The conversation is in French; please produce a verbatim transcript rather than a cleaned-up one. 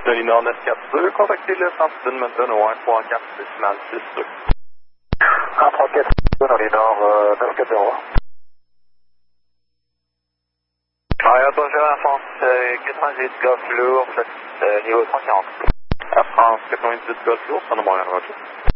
Denis Nord neuf quatre deux, contactez le centre d'Edmonton au un trois quatre décimal six deux. un trois quatre deux, Denis Nord euh, neuf quatre zéro. Ouais, bonjour, Air France euh, quatre-vingt-dix Golf Lourd, euh, niveau trois cent quarante. Air France quatre-vingt-dix Golf Lourd, ça de Montréal, Roger.